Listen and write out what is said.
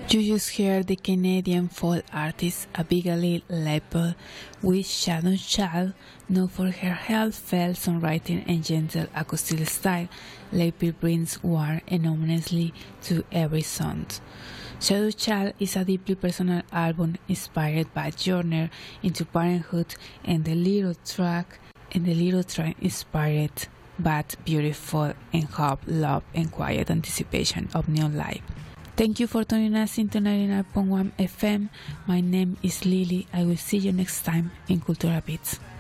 You just heard the Canadian folk artist Abigail Lepel with Shadow Child, known for her heartfelt songwriting and gentle acoustic style. Lepel brings warmth and ominously to every song. Shadow Child is a deeply personal album inspired by journey into parenthood, and the little track inspired but beautiful and hope, love, and quiet anticipation of new life. Thank you for tuning us into 99.1 FM. My name is Lily. I will see you next time in Cultura Beats.